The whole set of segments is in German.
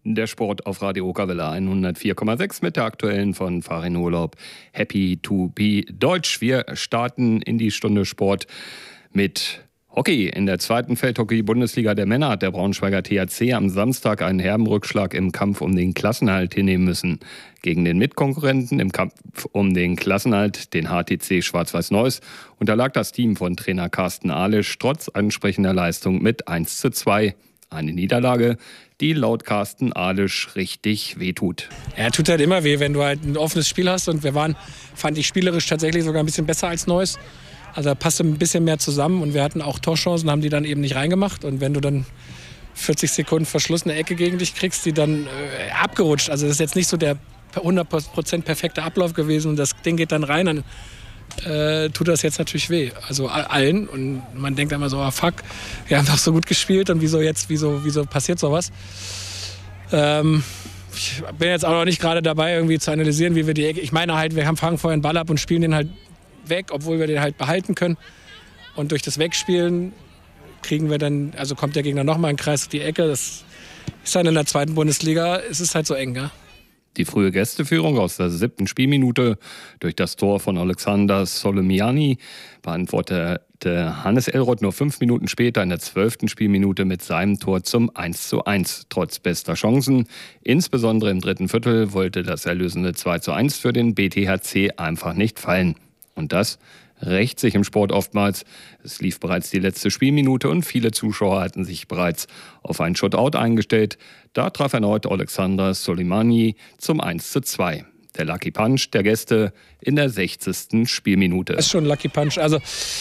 Der Sport auf Radio Okerwelle 104,6 mit der aktuellen von Farin Urlaub. Happy to be Deutsch. Wir starten in die Stunde Sport mit Hockey. In der zweiten Feldhockey-Bundesliga der Männer hat der Braunschweiger THC am Samstag einen herben Rückschlag im Kampf um den Klassenerhalt hinnehmen müssen. Gegen den Mitkonkurrenten im Kampf um den Klassenerhalt, den HTC Schwarz-Weiß Neuss, unterlag das Team von Trainer Carsten Alisch trotz ansprechender Leistung mit 1:2. Eine Niederlage, die laut Carsten Alisch richtig wehtut. Ja, tut halt immer weh, wenn du halt ein offenes Spiel hast. Und wir waren, fand ich, spielerisch tatsächlich sogar ein bisschen besser als Neuss. Also da passte ein bisschen mehr zusammen und wir hatten auch Torchancen, haben die dann eben nicht reingemacht. Und wenn du dann 40 Sekunden Verschluss eine Ecke gegen dich kriegst, die dann abgerutscht. Also das ist jetzt nicht so der 100% perfekte Ablauf gewesen und das Ding geht dann rein, dann tut das jetzt natürlich weh. Also allen. Und man denkt immer so, fuck, wir haben doch so gut gespielt und wieso passiert sowas? Ich bin jetzt auch noch nicht gerade dabei, irgendwie zu analysieren, wie wir die Ecke. Ich meine halt, fangen vorher einen Ball ab und spielen den halt weg, obwohl wir den halt behalten können. Und durch das Wegspielen kriegen wir dann, also kommt der Gegner nochmal in den Kreis die Ecke. Das ist dann in der zweiten Bundesliga, es ist halt so eng, ja. Die frühe Gästeführung aus der 7. Spielminute durch das Tor von Alexander Solomiani beantwortete Hannes Elroth nur 5 Minuten später in der 12. Spielminute mit seinem Tor zum 1:1. Trotz bester Chancen, insbesondere im dritten Viertel, wollte das erlösende 2:1 für den BTHC einfach nicht fallen. Und das rächt sich im Sport oftmals. Es lief bereits die letzte Spielminute und viele Zuschauer hatten sich bereits auf ein Shutout eingestellt. Da traf erneut Alexander Soleimani zum 1:2. Der Lucky Punch der Gäste in der 60. Spielminute. Das ist schon ein Lucky Punch. Also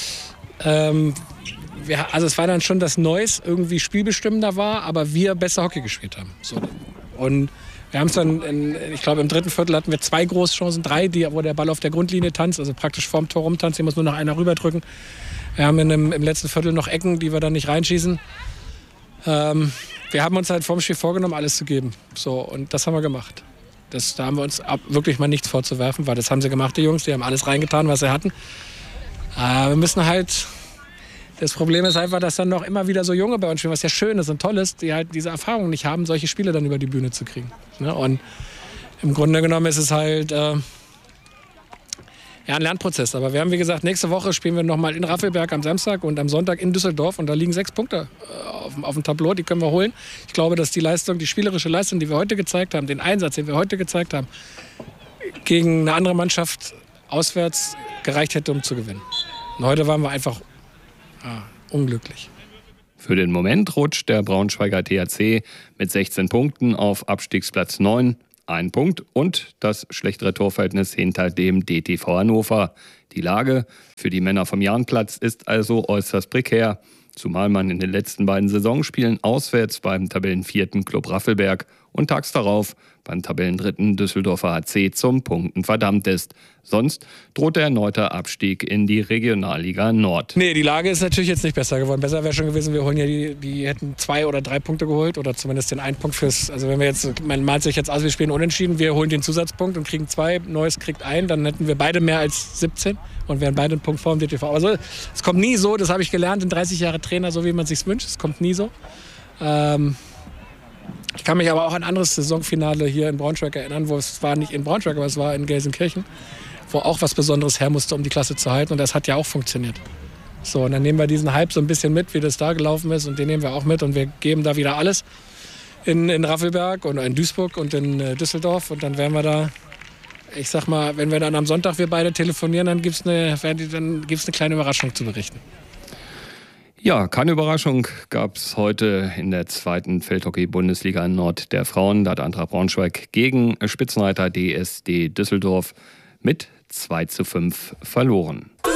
es war dann schon, dass Neuss irgendwie spielbestimmender war, aber wir besser Hockey gespielt haben. So. Und wir haben es dann, ich glaube im dritten Viertel hatten wir 2 Großchancen, 3, wo der Ball auf der Grundlinie tanzt, also praktisch vorm Tor rumtanzt, hier muss nur noch einer rüberdrücken. Wir haben im letzten Viertel noch Ecken, die wir dann nicht reinschießen. Wir haben uns halt vorm Spiel vorgenommen, alles zu geben. So, und das haben wir gemacht. Da haben wir uns wirklich mal nichts vorzuwerfen, weil das haben sie gemacht, die Jungs, die haben alles reingetan, was sie hatten. Wir müssen halt... Das Problem ist einfach, dass dann noch immer wieder so Junge bei uns spielen, was ja schön ist und toll ist, die halt diese Erfahrung nicht haben, solche Spiele dann über die Bühne zu kriegen. Und im Grunde genommen ist es halt ein Lernprozess. Aber wir haben, wie gesagt, nächste Woche spielen wir nochmal in Raffelberg am Samstag und am Sonntag in Düsseldorf. Und da liegen 6 Punkte auf dem Tableau, die können wir holen. Ich glaube, dass die spielerische Leistung, die wir heute gezeigt haben, den Einsatz, den wir heute gezeigt haben, gegen eine andere Mannschaft auswärts gereicht hätte, um zu gewinnen. Und heute waren wir einfach unglücklich. Für den Moment rutscht der Braunschweiger THC mit 16 Punkten auf Abstiegsplatz 9, 1 Punkt und das schlechtere Torverhältnis hinter dem DTV Hannover. Die Lage für die Männer vom Jahnplatz ist also äußerst prekär, zumal man in den letzten beiden Saisonspielen auswärts beim Tabellenvierten Club Raffelberg und tags darauf beim Tabellendritten Düsseldorfer HC zum Punkten verdammt ist. Sonst droht der erneute Abstieg in die Regionalliga Nord. Nee, die Lage ist natürlich jetzt nicht besser geworden. Besser wäre schon gewesen, wir holen ja die hätten 2 oder 3 Punkte geholt oder zumindest den 1 Punkt also wenn wir jetzt, man malt sich jetzt aus, wir spielen unentschieden, wir holen den Zusatzpunkt und kriegen 2, Neues kriegt 1, dann hätten wir beide mehr als 17 und wären beide einen Punkt vor dem DTV. Also es kommt nie so, das habe ich gelernt in 30 Jahre Trainer, so wie man sich's wünscht, es kommt nie so. Ich kann mich aber auch an ein anderes Saisonfinale hier in Braunschweig erinnern, wo es war nicht in Braunschweig, aber es war in Gelsenkirchen, wo auch was Besonderes her musste, um die Klasse zu halten. Und das hat ja auch funktioniert. So, und dann nehmen wir diesen Hype so ein bisschen mit, wie das da gelaufen ist. Und den nehmen wir auch mit. Und wir geben da wieder alles in Raffelberg und in Duisburg und in Düsseldorf. Und dann werden wir da, ich sag mal, wenn wir dann am Sonntag wir beide telefonieren, dann gibt's eine kleine Überraschung zu berichten. Ja, keine Überraschung gab es heute in der zweiten Feldhockey-Bundesliga Nord der Frauen. Da hat Eintracht Braunschweig gegen Spitzenreiter DSD Düsseldorf mit 2:5 verloren.